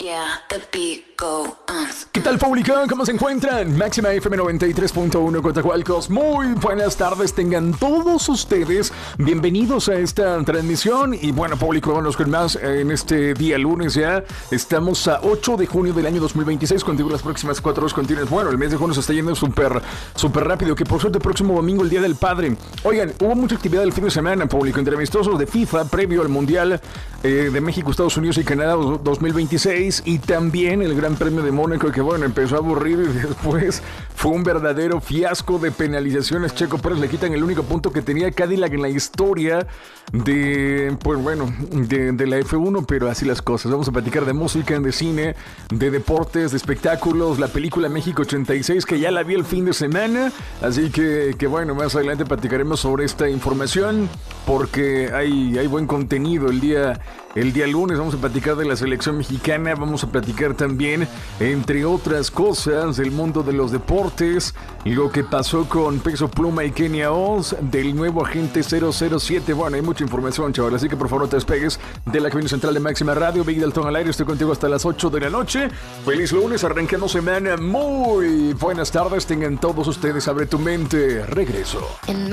¿Qué tal, público? ¿Cómo se encuentran? Máxima FM 93.1 Coatzacoalcos. Muy buenas tardes tengan todos ustedes. Bienvenidos a esta transmisión. Y bueno, público, vámonos con más en este día lunes ya. Estamos a 8 de junio del año 2026. Contigo las próximas 4 horas continuas. Bueno, el mes de junio se está yendo súper rápido. Que por suerte, el próximo domingo, el Día del Padre. Oigan, hubo mucha actividad el fin de semana, público, entre amistosos de FIFA previo al Mundial de México, Estados Unidos y Canadá 2026. Y también el Gran Premio de Mónaco, que bueno, empezó a aburrir y después fue un verdadero fiasco de penalizaciones. Checo Pérez le quitan el único punto que tenía Cadillac en la historia de, pues bueno, de la F1, pero así las cosas. Vamos a platicar de música, de cine, de deportes, de espectáculos, la película México 86, que ya la vi el fin de semana, así que bueno, más adelante platicaremos sobre esta información, porque hay buen contenido el día lunes. Vamos a platicar de la selección mexicana, vamos a platicar también, entre otras cosas, del mundo de los deportes, lo que pasó con Peso Pluma y Kenia Oz, del nuevo agente 007. Bueno, hay mucha información, chaval, así que por favor no te despegues de la cabina central de Máxima Radio. Big Dalton al aire, estoy contigo hasta las 8 de la noche. Feliz lunes, arrancando semana. Muy buenas tardes tengan todos ustedes. Abre tu mente, regreso.